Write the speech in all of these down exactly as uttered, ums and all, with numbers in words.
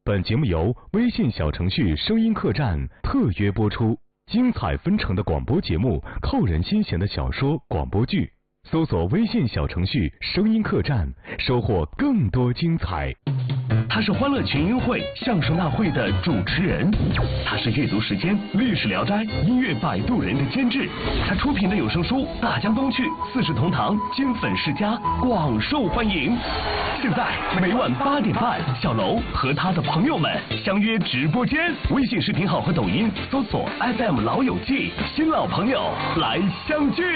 本节目由微信小程序声音客栈特约播出，精彩纷呈的广播节目，扣人心弦的小说、广播剧，搜索微信小程序声音客栈，收获更多精彩。 他是欢乐群英会相声大会的主持人，他是阅读时间历史聊斋音乐摆渡人的监制，他出品的有声书《大江东去》《四世同堂》金粉世家广受欢迎。现在每晚八点半，小楼和他的朋友们相约直播间，微信视频号和抖音搜索 F M 老友记，新老朋友来相聚。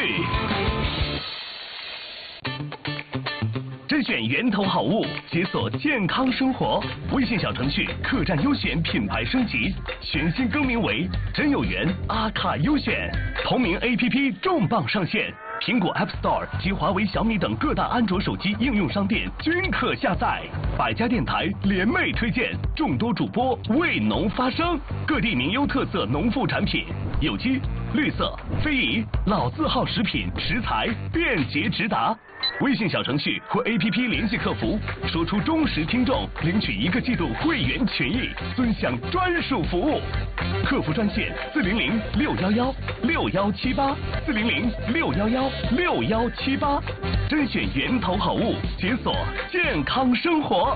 甄选源头好物，解锁健康生活。微信小程序客栈优选品牌升级，全新更名为真有缘阿卡优选。同名 A P P 重磅上线，苹果 App Store 及华为、小米等各大安卓手机应用商店均可下载。百家电台联袂推荐，众多主播为农发声，各地名优特色农副产品，有机、绿色、非遗、老字号食品食材便捷直达。微信小程序或 A P P 联系客服，说出忠实听众，领取一个季度会员权益，尊享专属服务。客服专线四零零六幺幺六幺七八四零零六幺幺六幺七八，甄选源头好物，解锁健康生活。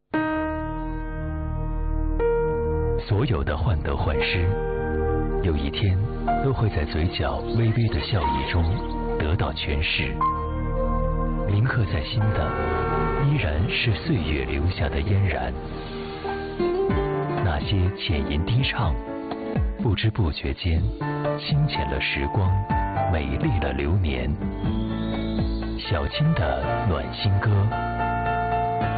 所有的患得患失，有一天都会在嘴角微微的笑意中得到诠释。铭刻在心的依然是岁月留下的嫣然，那些浅吟低唱，不知不觉间清浅了时光，美丽了流年。小青的暖心歌，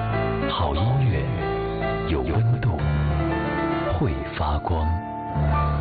好音乐有温度，会发光。